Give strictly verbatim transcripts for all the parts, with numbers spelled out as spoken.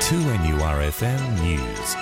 two N U R F M News.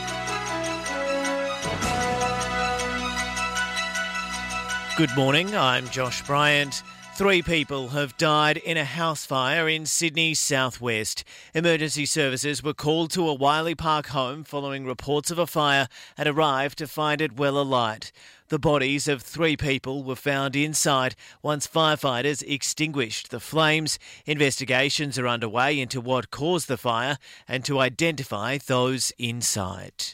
Good morning, I'm Josh Bryant. Three people have died in a house fire in Sydney's southwest. Emergency services were called to a Wiley Park home following reports of a fire and arrived to find it well alight. The bodies of three people were found inside once firefighters extinguished the flames. Investigations are underway into what caused the fire and to identify those inside.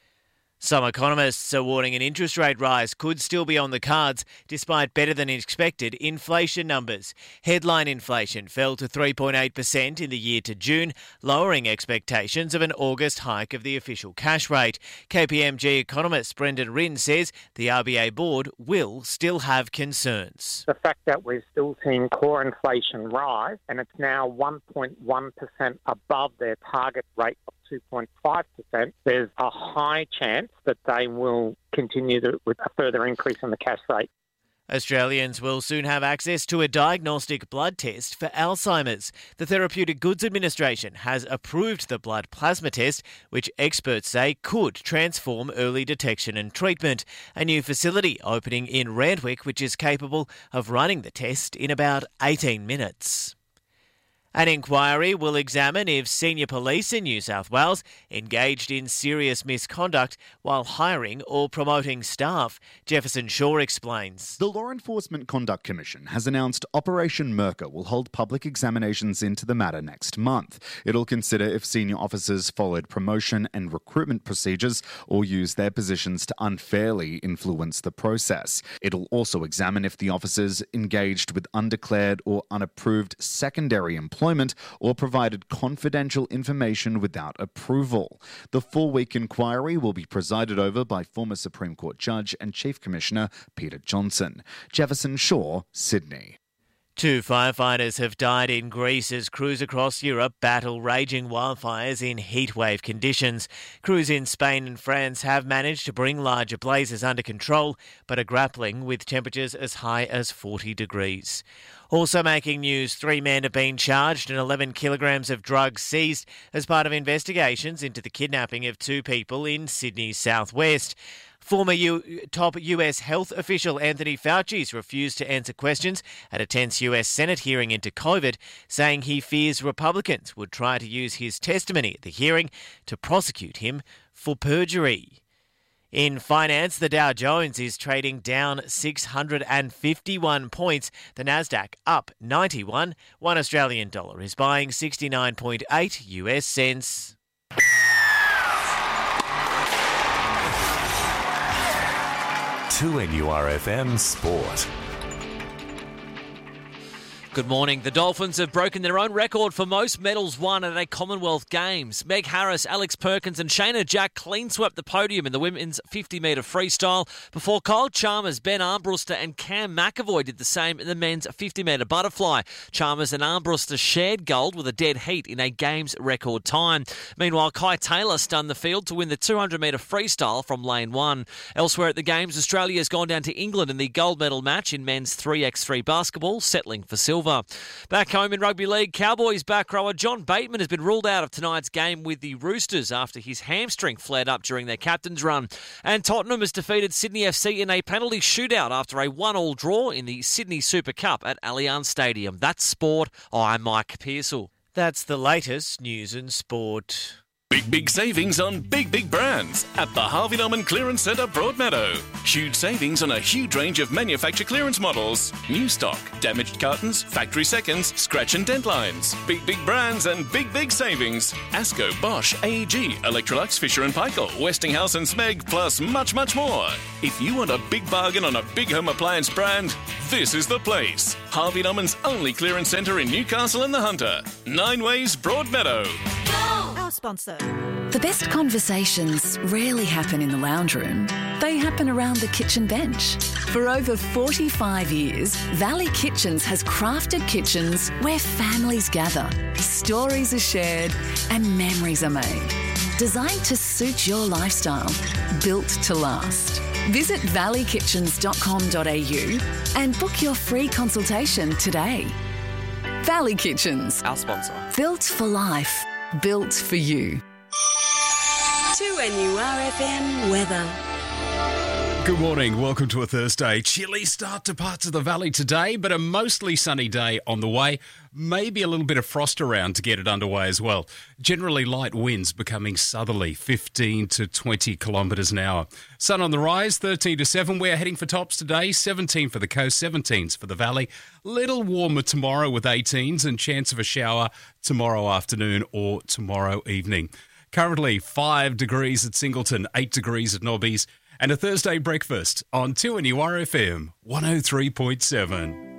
Some economists are warning an interest rate rise could still be on the cards despite better than expected inflation numbers. Headline inflation fell to three point eight percent in the year to June, lowering expectations of an August hike of the official cash rate. K P M G economist Brendan Rinn says the R B A board will still have concerns. The fact that we're still seeing core inflation rise and it's now one point one percent above their target rate of two point five percent, there's a high chance that they will continue to, with a further increase in the cash rate. Australians will soon have access to a diagnostic blood test for Alzheimer's. The Therapeutic Goods Administration has approved the blood plasma test, which experts say could transform early detection and treatment. A new facility opening in Randwick, which is capable of running the test in about eighteen minutes. An inquiry will examine if senior police in New South Wales engaged in serious misconduct while hiring or promoting staff. Jefferson Shaw explains. The Law Enforcement Conduct Commission has announced Operation Merker will hold public examinations into the matter next month. It'll consider if senior officers followed promotion and recruitment procedures or used their positions to unfairly influence the process. It'll also examine if the officers engaged with undeclared or unapproved secondary employment or provided confidential information without approval. The four-week inquiry will be presided over by former Supreme Court Judge and Chief Commissioner Peter Johnson. Jefferson Shaw, Sydney. Two firefighters have died in Greece as crews across Europe battle raging wildfires in heatwave conditions. Crews in Spain and France have managed to bring larger blazes under control, but are grappling with temperatures as high as forty degrees. Also making news, three men have been charged and eleven kilograms of drugs seized as part of investigations into the kidnapping of two people in Sydney's southwest. Former U- top U S health official Anthony Fauci's refused to answer questions at a tense U S Senate hearing into COVID, saying he fears Republicans would try to use his testimony at the hearing to prosecute him for perjury. In finance, the Dow Jones is trading down six hundred fifty-one points. The Nasdaq up ninety-one. One Australian dollar is buying sixty-nine point eight U S cents. two N U R F M Sport. Good morning. The Dolphins have broken their own record for most medals won at a Commonwealth Games. Meg Harris, Alex Perkins and Shayna Jack clean swept the podium in the women's fifty metre freestyle before Kyle Chalmers, Ben Armbruster and Cam McAvoy did the same in the men's fifty metre butterfly. Chalmers and Armbruster shared gold with a dead heat in a Games record time. Meanwhile, Kai Taylor stunned the field to win the two hundred metre freestyle from lane one. Elsewhere at the Games, Australia has gone down to England in the gold medal match in men's three by three basketball, settling for silver. Back home in rugby league, Cowboys back rower John Bateman has been ruled out of tonight's game with the Roosters after his hamstring flared up during their captain's run. And Tottenham has defeated Sydney F C in a penalty shootout after a one-all draw in the Sydney Super Cup at Allianz Stadium. That's sport. I'm Mike Pearsall. That's the latest news and sport. Big, big savings on big, big brands at the Harvey Norman Clearance Centre Broadmeadow. Huge savings on a huge range of manufacturer clearance models. New stock, damaged cartons, factory seconds, scratch and dent lines. Big, big brands and big, big savings. Asco, Bosch, A E G, Electrolux, Fisher and Paykel, Westinghouse and Smeg, plus much, much more. If you want a big bargain on a big home appliance brand, this is the place. Harvey Norman's only clearance centre in Newcastle and the Hunter. Nine Ways Broadmeadow. Our sponsor. The best conversations rarely happen in the lounge room. They happen around the kitchen bench. For over forty-five years, Valley Kitchens has crafted kitchens where families gather, stories are shared, and memories are made. Designed to suit your lifestyle, built to last. Visit valley kitchens dot com dot a u and book your free consultation today. Valley Kitchens. Our sponsor. Built for life. built for you. two N U R F M weather. Good morning. Welcome to a Thursday. Chilly start to parts of the valley today, but a mostly sunny day on the way. Maybe a little bit of frost around to get it underway as well. Generally light winds becoming southerly, fifteen to twenty kilometres an hour. Sun on the rise, thirteen to seven. We're heading for tops today, seventeen for the coast, seventeens for the valley. Little warmer tomorrow with eighteens and chance of a shower tomorrow afternoon or tomorrow evening. Currently five degrees at Singleton, eight degrees at Nobbies, and a Thursday breakfast on two N U R F M one oh three point seven.